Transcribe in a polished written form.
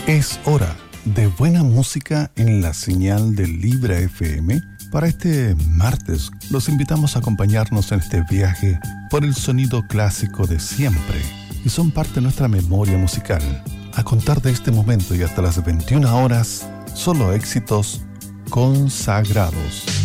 Es hora de buena música en la señal de Libra FM. Para este martes los invitamos a acompañarnos en este viaje por el sonido clásico de siempre y son parte de nuestra memoria musical. A contar de este momento y hasta las 21 horas, solo éxitos consagrados.